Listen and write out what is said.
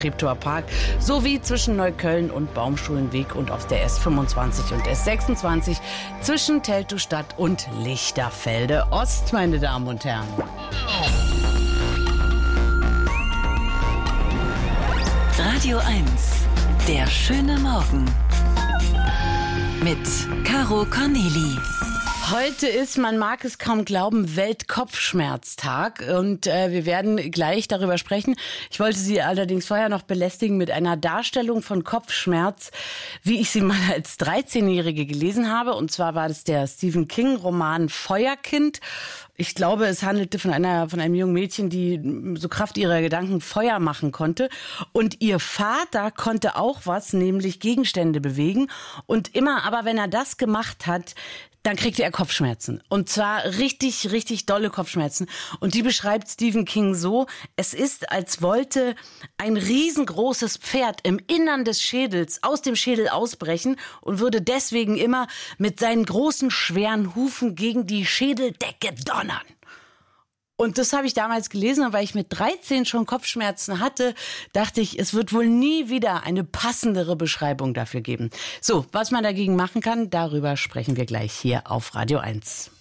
Treptower Park sowie zwischen Neukölln und Baumschulenweg und auf der S25 und S26 zwischen Teltow-Stadt und Lichterfelde Ost, meine Damen und Herren. Radio 1, der schöne Morgen mit Caro Corneli. Heute ist, man mag es kaum glauben, Weltkopfschmerztag und wir werden gleich darüber sprechen. Ich wollte Sie allerdings vorher noch belästigen mit einer Darstellung von Kopfschmerz, wie ich sie mal als 13-Jährige gelesen habe. Und zwar war das der Stephen King-Roman Feuerkind. Ich glaube, es handelte von einem jungen Mädchen, die so Kraft ihrer Gedanken Feuer machen konnte. Und ihr Vater konnte auch was, nämlich Gegenstände bewegen. Und immer aber, wenn er das gemacht hat, dann kriegte er Kopfschmerzen. Und zwar richtig, richtig dolle Kopfschmerzen. Und die beschreibt Stephen King so: Es ist, als wollte ein riesengroßes Pferd im Innern des Schädels aus dem Schädel ausbrechen und würde deswegen immer mit seinen großen, schweren Hufen gegen die Schädeldecke donnern. Und das habe ich damals gelesen, und weil ich mit 13 schon Kopfschmerzen hatte, dachte ich, es wird wohl nie wieder eine passendere Beschreibung dafür geben. So, was man dagegen machen kann, darüber sprechen wir gleich hier auf Radio 1.